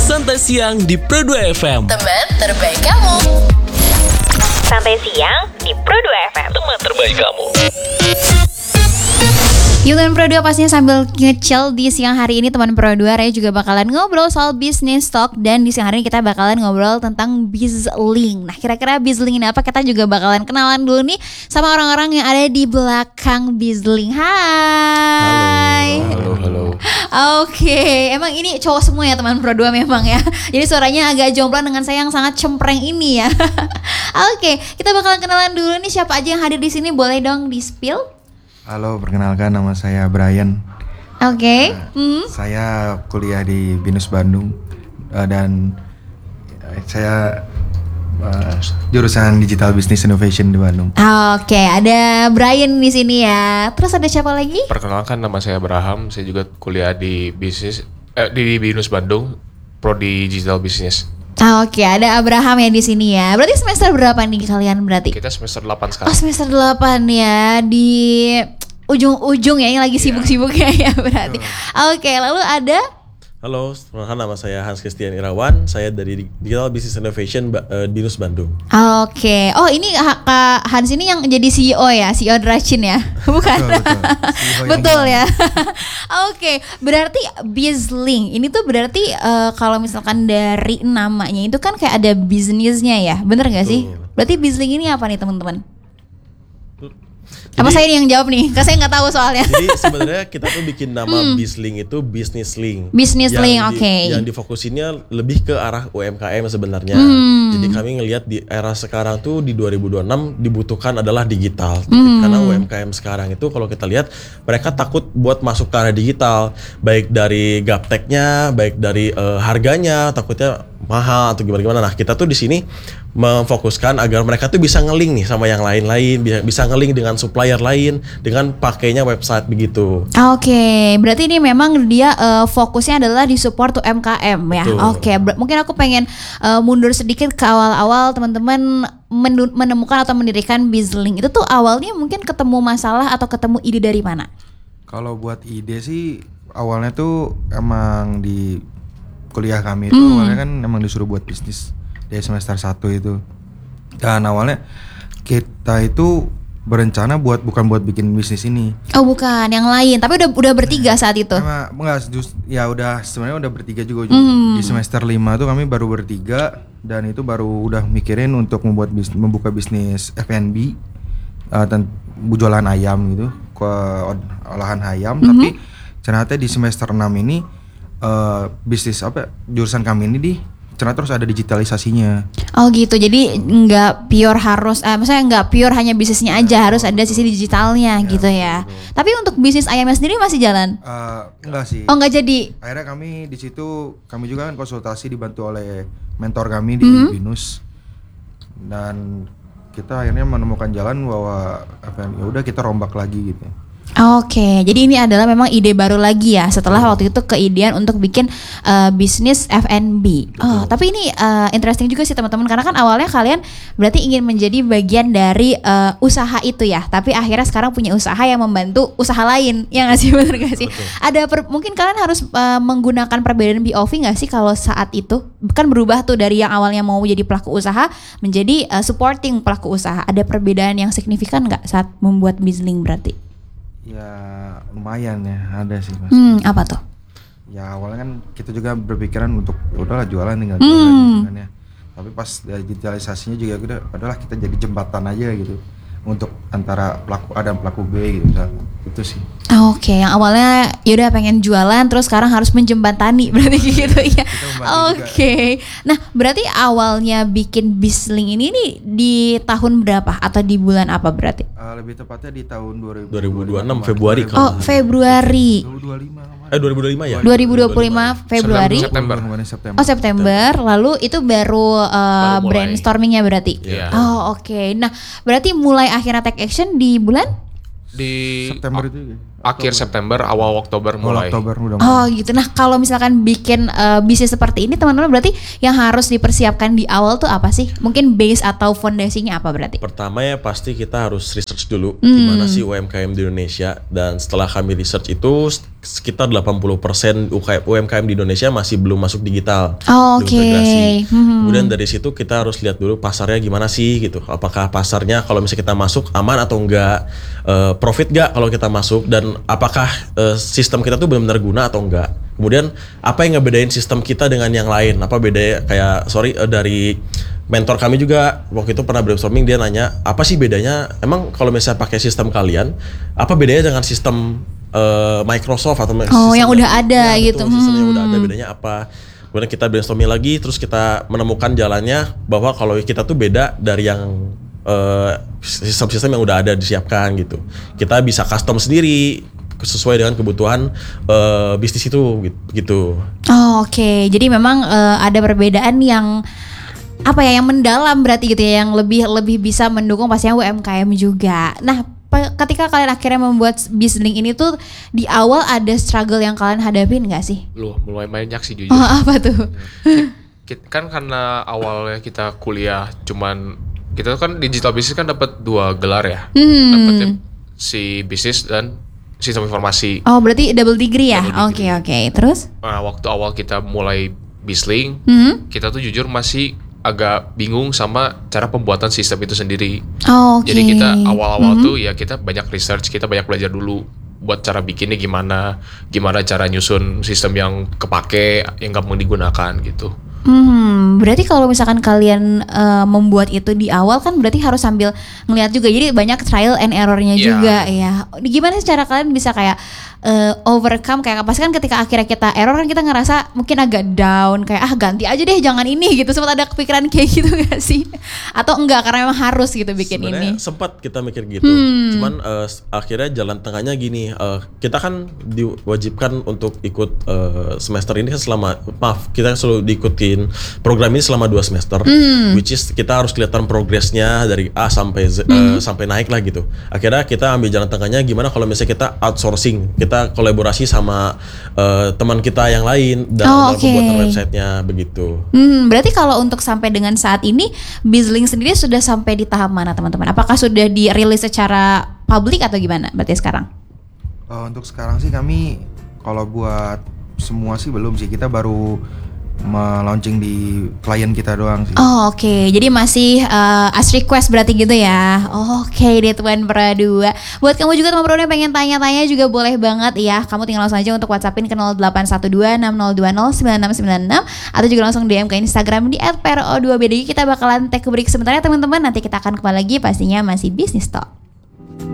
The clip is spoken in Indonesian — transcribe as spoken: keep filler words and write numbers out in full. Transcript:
Santai Siang di Pro dua F M. Teman terbaik kamu. Santai Siang di Pro dua F M. Teman terbaik kamu. Yulen Pro dua pastinya sambil nge-chill di siang hari ini teman Pro dua. Raya juga bakalan ngobrol soal bisnis stock. Dan di siang hari ini kita bakalan ngobrol tentang BizLink. Nah kira-kira BizLink ini apa? Kita juga bakalan kenalan dulu nih sama orang-orang yang ada di belakang BizLink. Hai. Halo, halo. Oke, emang ini cowok semua ya teman Pro dua memang ya. Jadi suaranya agak jomplang dengan saya yang sangat cempreng ini ya. Oke, kita bakalan kenalan dulu nih siapa aja yang hadir di sini. Boleh dong di-spill? Halo, perkenalkan nama saya Brian. Oke. Okay. Hmm. Saya kuliah di BINUS Bandung uh, dan uh, saya uh, jurusan Digital Business Innovation di Bandung. Oke, okay, ada Brian di sini ya. Terus ada siapa lagi? Perkenalkan nama saya Abraham. Saya juga kuliah di bisnis eh, di BINUS Bandung, Prodi Digital Business. Oke, okay, ada Abraham ya di sini ya. Berarti semester berapa nih kalian berarti? Kita semester delapan sekarang. Oh, semester delapan ya, di ujung-ujung ya, yang lagi sibuk-sibuknya ya berarti. Oke, okay, lalu ada Halo, perkenalkan nama saya Hans Christian Irawan. Saya dari Digital Business Innovation uh, BINUS Bandung. Oke, okay. Oh ini Kak Hans ini yang jadi C E O ya, C E O Drachin ya, bukan? Betul, betul. Betul ya. Oke, okay. Berarti BizLink ini tuh berarti uh, kalau misalkan dari namanya itu kan kayak ada bisnisnya ya, bener nggak sih? Berarti BizLink ini apa nih teman-teman? Apa saya ini yang jawab nih? Karena saya nggak tahu soalnya. Jadi sebenarnya kita tuh bikin nama hmm. BizLink itu Business Link. Business Link, oke. Okay. Yang difokusinnya lebih ke arah U M K M sebenarnya. Hmm. Jadi kami ngelihat di era sekarang tuh di dua ribu dua puluh enam dibutuhkan adalah digital. Hmm. Karena U M K M sekarang itu kalau kita lihat mereka takut buat masuk ke arah digital, baik dari gapteknya, baik dari uh, harganya, takutnya mahal atau gimana-gimana. Nah kita tuh di sini memfokuskan agar mereka tuh bisa nge-link nih sama yang lain-lain, bisa, bisa nge-link dengan supplier lain dengan pakainya website begitu. Oke, okay, berarti ini memang dia uh, fokusnya adalah di support to U M K M ya. Oke, okay. Ber- mungkin aku pengen uh, mundur sedikit ke awal-awal teman-teman men- menemukan atau mendirikan BizLink. Itu tuh awalnya mungkin ketemu masalah atau ketemu ide dari mana? Kalau buat ide sih awalnya tuh emang di kuliah kami itu hmm. awalnya kan emang disuruh buat bisnis dari semester satu itu. Dan awalnya kita itu berencana buat bukan buat bikin bisnis ini. Oh bukan, yang lain. Tapi udah udah bertiga saat itu. Emang enggak, ya udah sebenarnya udah bertiga juga. Hmm. Di semester lima tuh kami baru bertiga dan itu baru udah mikirin untuk membuat bisnis, membuka bisnis F and B uh, dan jualan ayam gitu, ke olahan ayam. Hmm. Tapi ternyata di semester enam ini uh, bisnis apa jurusan kami ini di ternyata terus ada digitalisasinya. Oh gitu, jadi nggak pure harus, eh, maksudnya nggak pure hanya bisnisnya aja, ya, harus ada sisi digitalnya ya, gitu ya. Betul. Tapi untuk bisnis ayamnya sendiri masih jalan? Uh, enggak sih. Oh nggak jadi? Akhirnya kami di situ, kami juga kan konsultasi dibantu oleh mentor kami di mm-hmm. BINUS. Dan kita akhirnya menemukan jalan bahwa ya udah kita rombak lagi gitu. Oke, okay, jadi ini adalah memang ide baru lagi ya setelah hmm. waktu itu keidean untuk bikin uh, bisnis F and B. Oh, tapi ini uh, interesting juga sih teman-teman karena kan awalnya kalian berarti ingin menjadi bagian dari uh, usaha itu ya, tapi akhirnya sekarang punya usaha yang membantu usaha lain, ya nggak sih, benar nggak sih? Betul. Ada per, mungkin kalian harus uh, menggunakan perbedaan B O V nggak sih kalau saat itu kan berubah tuh dari yang awalnya mau jadi pelaku usaha menjadi uh, supporting pelaku usaha. Ada perbedaan yang signifikan nggak saat membuat BizLink berarti? Ya lumayan ya, ada sih mas. Hmm, apa tuh? Ya awalnya kan kita juga berpikiran untuk udahlah jualan tinggal jualan hmm. gitu kan ya. Tapi pas digitalisasinya juga udah adalah kita jadi jembatan aja gitu untuk antara pelaku A dan pelaku B gitu misalnya. Itu sih. Oke, okay, yang awalnya yaudah pengen jualan terus sekarang harus menjembatani berarti gitu ya. Oke. Okay. Nah, berarti awalnya bikin BizLink ini nih di tahun berapa atau di bulan apa berarti? Uh, lebih tepatnya di tahun dua ribu dua puluh enam Februari kan. Oh, Februari. dua ribu dua puluh lima. Eh dua ribu dua puluh lima ya? dua ribu dua puluh lima Februari. September. September. Oh, September. Lalu itu baru, uh, baru brainstormingnya berarti. Yeah. Oh, oke. Okay. Nah, berarti mulai akhirnya take action di bulan di September oh. itu. akhir September awal Oktober Awal mulai. Oktober udah Oh gitu. Nah kalau misalkan bikin uh, bisnis seperti ini teman-teman berarti yang harus dipersiapkan di awal tuh apa sih? Mungkin base atau fondasinya apa berarti? Pertama ya pasti kita harus research dulu Hmm. gimana sih U M K M di Indonesia, dan setelah kami research itu sekitar delapan puluh persen U M K M di Indonesia masih belum masuk digital. Oh, belum oke. integrasi. Hmm. Kemudian dari situ kita harus lihat dulu pasarnya gimana sih gitu. Apakah pasarnya kalau misalnya kita masuk aman atau enggak, uh, profit enggak kalau kita masuk, dan apakah uh, sistem kita tuh benar-benar guna atau enggak. Kemudian apa yang ngebedain sistem kita dengan yang lain? Apa bedanya kayak sorry uh, dari mentor kami juga waktu itu pernah brainstorming, dia nanya apa sih bedanya emang kalau misalnya pakai sistem kalian, apa bedanya dengan sistem uh, Microsoft atau Oh, yang udah ada ya, gitu. betul, sistem yang udah ada Hmm. bedanya apa. Kemudian kita brainstorming lagi, terus kita menemukan jalannya bahwa kalau kita tuh beda dari yang uh, sistem-sistem yang udah ada disiapkan gitu. Kita bisa custom sendiri sesuai dengan kebutuhan uh, bisnis itu gitu. Oh, oke. Jadi memang uh, ada perbedaan yang apa ya, yang mendalam berarti gitu ya, yang lebih lebih bisa mendukung pastinya U M K M juga. Nah, pe- ketika kalian akhirnya membuat Bizlink ini tuh di awal ada struggle yang kalian hadapin nggak sih? Lu mulai banyak sih jujur. Oh, apa tuh? Ki- kan karena awalnya kita kuliah cuman kita kan digital business kan dapat dua gelar ya. Hmm. Dapatnya si bisnis dan sistem informasi. Oh, berarti double degree ya? Double Oke, degree. oke. Terus? Nah, waktu awal kita mulai Bizlink, Hmm? kita tuh jujur masih agak bingung sama cara pembuatan sistem itu sendiri. Oh, oke. Jadi kita awal-awal Mhm. tuh ya kita banyak research, kita banyak belajar dulu buat cara bikinnya gimana, gimana cara nyusun sistem yang kepake, yang gampang digunakan gitu. Hmm, berarti kalau misalkan kalian eh, membuat itu di awal kan berarti harus sambil ngeliat juga. Jadi banyak trial and errornya Iya. juga ya. Gimana sih cara kalian bisa kayak eh, overcome, kayak pasti kan ketika akhirnya kita error kan kita ngerasa mungkin agak down, kayak ah ganti aja deh jangan ini gitu. Sempat ada kepikiran kayak gitu gak sih? Atau enggak karena memang harus gitu bikin Sebenarnya ini? sempat kita mikir gitu, Hmm. cuman uh, akhirnya jalan tengahnya gini, uh, kita kan diwajibkan untuk ikut uh, semester ini kan selama, maaf kita selalu diikutin program ini selama dua semester, Hmm. which is kita harus kelihatan progresnya dari A sampai Z, uh, sampai naik lah gitu. Akhirnya kita ambil jalan tengahnya gimana kalau misalnya kita outsourcing, kita kolaborasi sama uh, teman kita yang lain dalam, Oh, dalam oke. pembuatan websitenya begitu. Hmm, berarti kalau untuk sampai dengan saat ini Bizlink sendiri sudah sampai di tahap mana teman-teman? Apakah sudah dirilis secara publik atau gimana berarti sekarang? Uh, untuk sekarang sih kami kalau buat semua sih belum sih, kita baru me-launching di klien kita doang sih. Oh, oke. Jadi masih uh, as request berarti gitu ya. Oh, oke deh Tuan Pradua. Buat kamu juga teman Pradua yang pengen tanya-tanya juga boleh banget ya. Kamu tinggal langsung aja untuk WhatsAppin ke nol delapan satu dua enam nol dua nol sembilan enam sembilan enam atau juga langsung D M ke Instagram di et p r o dua b d g. Kita bakalan take a break sebentar ya teman-teman. Nanti kita akan kembali lagi pastinya masih Business Talk.